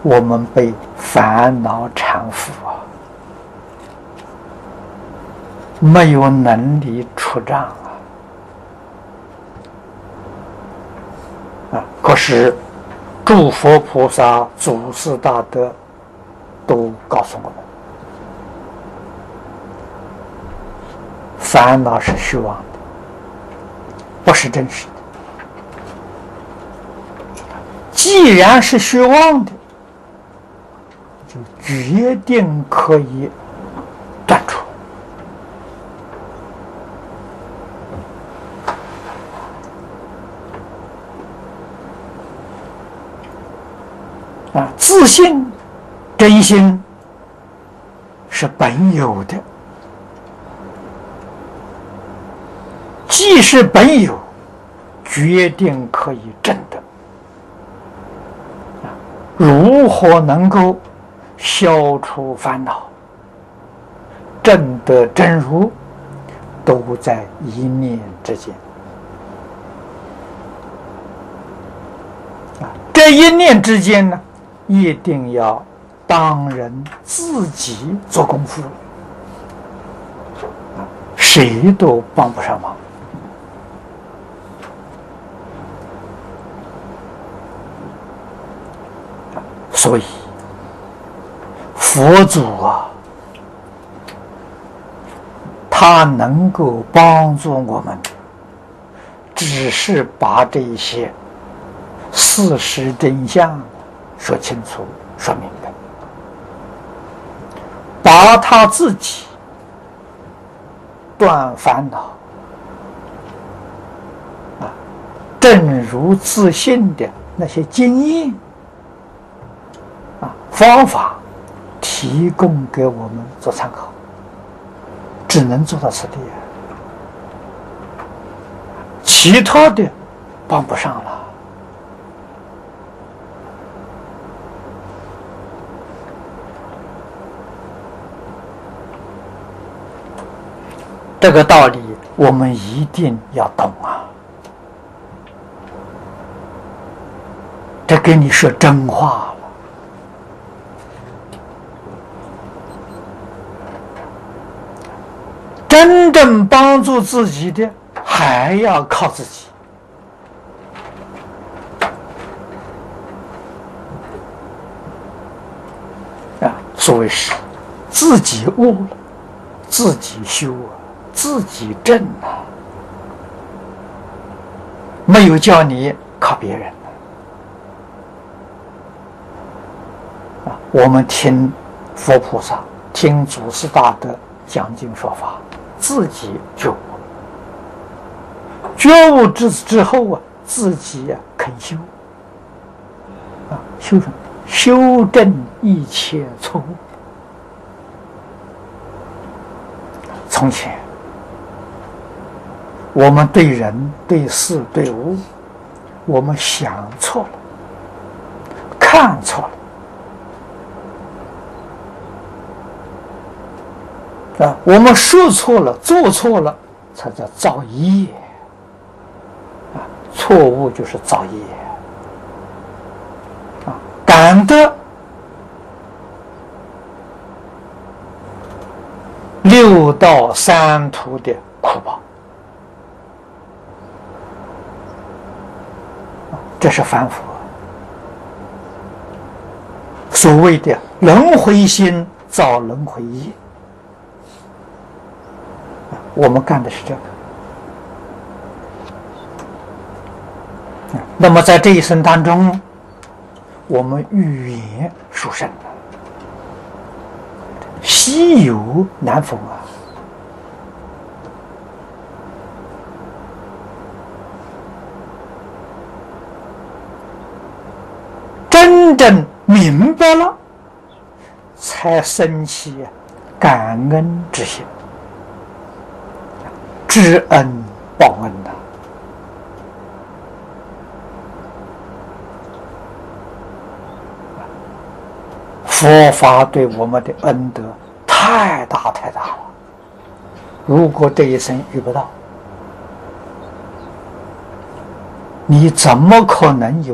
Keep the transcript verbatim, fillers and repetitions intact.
我们被烦恼缠缚啊，没有能力出障啊！啊，可是诸佛菩萨、祖师大德都告诉我们，烦恼是虚妄的，不是真实的。既然是虚妄的，就决定可以断除。啊，自信、真心是本有的，既是本有，决定可以证得。如何能够消除烦恼、证得真如，都在一念之间。啊，这一念之间呢，一定要当人自己做功夫，谁都帮不上忙。所以，佛祖啊，他能够帮助我们，只是把这一些事实真相说清楚、说明白，把他自己断烦恼啊，正如自信的那些经验方法提供给我们做参考，只能做到此地，其他的帮不上了。这个道理我们一定要懂啊！这跟你说真话了。真正帮助自己的，还要靠自己。啊，所谓是自己悟了，自己修啊，自己证啊，没有叫你靠别人啊。我们听佛菩萨、听祖师大德讲经说法，自己觉悟，觉悟之之后啊，自己啊肯修啊，修什么？修正一切错误。从前我们对人、对事、对物，我们想错了，看错了。啊，我们说错了，做错了，才叫造业。啊，错误就是造业。啊，感得六道三途的苦报。啊，这是凡夫所谓的轮回心造轮回业。我们干的是这个。那么在这一生当中，我们语言殊胜，稀有难逢啊！真正明白了，才生起感恩之心。知恩报恩呐、啊！佛法对我们的恩德太大太大了，如果这一生遇不到，你怎么可能有